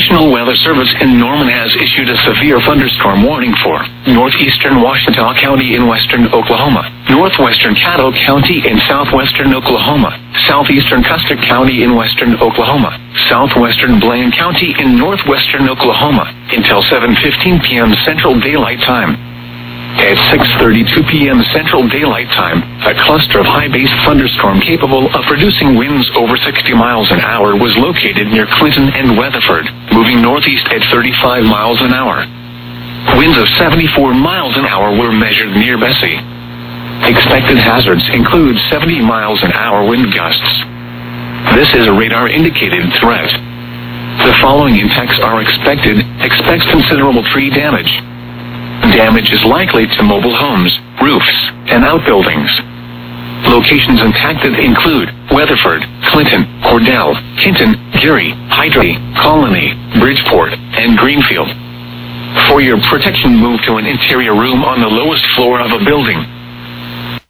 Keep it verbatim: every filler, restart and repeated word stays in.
National Weather Service in Norman has issued a severe thunderstorm warning for northeastern Ouachita County in western Oklahoma, northwestern Caddo County in southwestern Oklahoma, southeastern Custic County in western Oklahoma, southwestern Blaine County in northwestern Oklahoma, until seven fifteen p.m. Central Daylight Time. At six thirty-two p.m. Central Daylight Time, a cluster of high-base thunderstorm capable of producing winds over sixty miles an hour was located near Clinton and Weatherford, moving northeast at thirty-five miles an hour. Winds of seventy-four miles an hour were measured near Bessie. Expected hazards include seventy miles an hour wind gusts. This is a radar-indicated threat. The following impacts are expected. Expect considerable tree damage. Damage is likely to mobile homes, roofs, and outbuildings. Locations impacted include Weatherford, Clinton, Cordell, Hinton, Geary, Hydra, Colony, Bridgeport, and Greenfield. For your protection, move to an interior room on the lowest floor of a building.